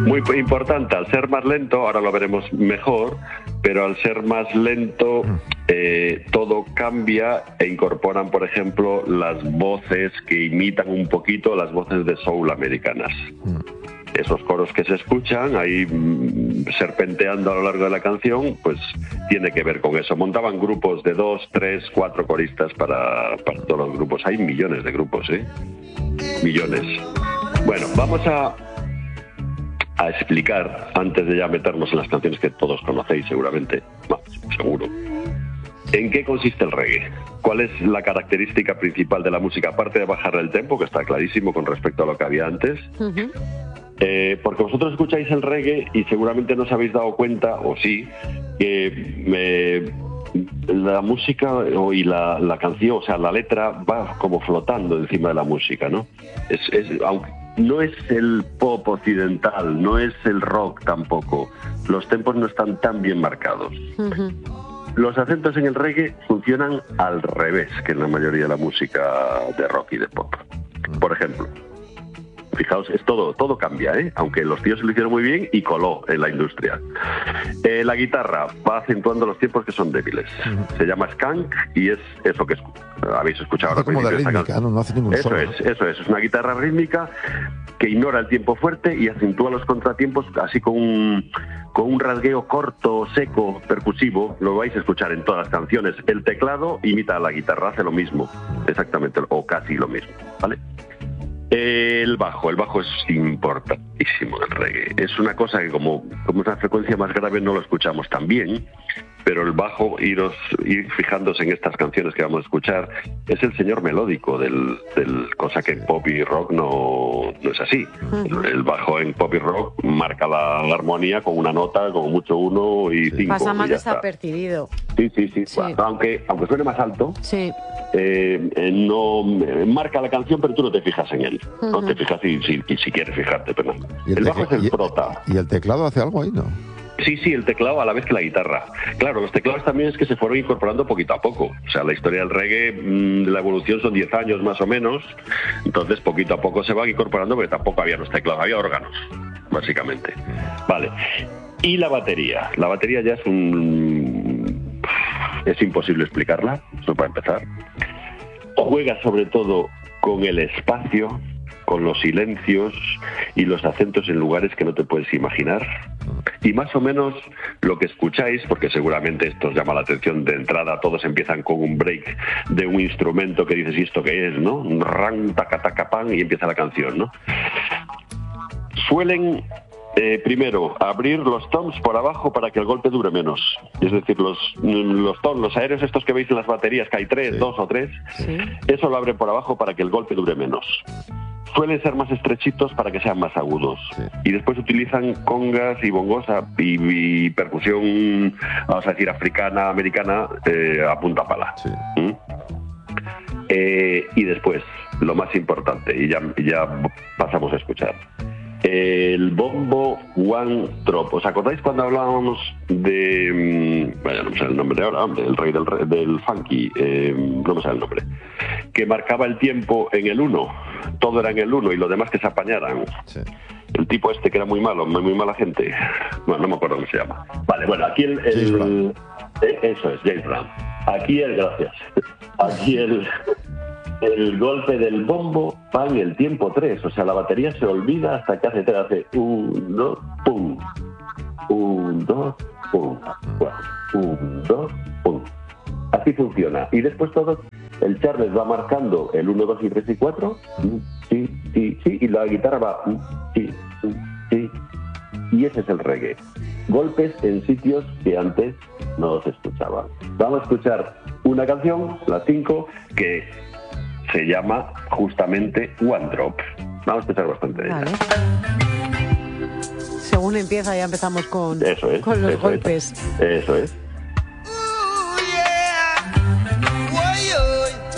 Muy importante, al ser más lento, ahora lo veremos mejor, pero al ser más lento todo cambia e incorporan, por ejemplo, las voces que imitan un poquito las voces de soul americanas. Esos coros que se escuchan ahí serpenteando a lo largo de la canción, pues tiene que ver con eso. Montaban grupos de 2, 3, 4 coristas para todos los grupos. Hay millones de grupos, millones. Bueno, vamos a explicar, antes de ya meternos en las canciones que todos conocéis seguramente, seguro, ¿en qué consiste el reggae? ¿Cuál es la característica principal de la música? Aparte de bajar el tempo, que está clarísimo con respecto a lo que había antes. Porque vosotros escucháis el reggae y seguramente no os habéis dado cuenta, o sí, que la música y la canción, o sea, la letra va como flotando encima de la música, ¿no? Aunque no es el pop occidental, no es el rock tampoco. Los tempos no están tan bien marcados. Los acentos en el reggae funcionan al revés que en la mayoría de la música de rock y de pop. Por ejemplo, fijaos, todo cambia, aunque los tíos se lo hicieron muy bien y coló en la industria. La guitarra va acentuando los tiempos que son débiles. Se llama skank y es eso que habéis escuchado ahora. Como de rítmica, no hace ningún solo. Eso es una guitarra rítmica que ignora el tiempo fuerte y acentúa los contratiempos así con un rasgueo corto, seco, percusivo. Lo vais a escuchar en todas las canciones. El teclado imita a la guitarra, hace lo mismo, exactamente, o casi lo mismo, ¿vale? El bajo es importantísimo en el reggae. Es una cosa que como una frecuencia más grave no lo escuchamos tan bien, pero el bajo, ir fijándose en estas canciones que vamos a escuchar, es el señor melódico del cosa que en pop y rock no es así. El bajo en pop y rock marca la armonía con una nota, como mucho 1 y 5. Pasa más desapercibido. Sí. Aunque suene más alto, no marca la canción, pero tú no te fijas en él. No te fijas si quieres fijarte, pero no. El bajo es el prota. ¿Y el teclado hace algo ahí, no? Sí, el teclado a la vez que la guitarra. Claro, los teclados también es que se fueron incorporando poquito a poco. O sea, la historia del reggae, de la evolución son 10 años más o menos. Entonces, poquito a poco se van incorporando, porque tampoco había los teclados, había órganos, básicamente. Vale. Y la batería. La batería ya es imposible explicarla, eso para empezar. Juega sobre todo con el espacio, con los silencios y los acentos en lugares que no te puedes imaginar. Y más o menos lo que escucháis, porque seguramente esto os llama la atención de entrada, todos empiezan con un break de un instrumento que dices, ¿y esto qué es, no? Un ran, taca, taca, pan, y empieza la canción, ¿no? Suelen primero abrir los toms por abajo para que el golpe dure menos. Es decir, los toms, los aéreos estos que veis en las baterías, que hay 3, 2 o 3, eso lo abren por abajo para que el golpe dure menos. Suelen ser más estrechitos para que sean más agudos. Y después utilizan congas y bongos y percusión, vamos a decir, africana, americana, a punta pala. Y después, lo más importante, y ya pasamos a escuchar, el bombo one drop. ¿Os acordáis cuando hablábamos de... vaya, no me sale el nombre ahora, hombre, el rey del funky, no me sale el nombre, que marcaba el tiempo en el 1, todo era en el 1 y los demás que se apañaran. El tipo este que era muy malo, muy mala gente, bueno, no me acuerdo cómo se llama. Vale, bueno, aquí eso es, James Brown. Aquí gracias. Aquí el golpe del bombo va en el tiempo 3, o sea, la batería se olvida hasta que hace 3, hace 1, 2, pum, 1, 2, pum, 1, 2, pum. Así funciona. Y después el Charles va marcando el 1, 2 y 3 y 4, sí, y la guitarra va, sí. Y ese es el reggae. Golpes en sitios que antes no se escuchaban. Vamos a escuchar una canción, la 5, que se llama justamente One Drop. Vamos a escuchar bastante de ella. Según empieza ya empezamos con los golpes. Eso es.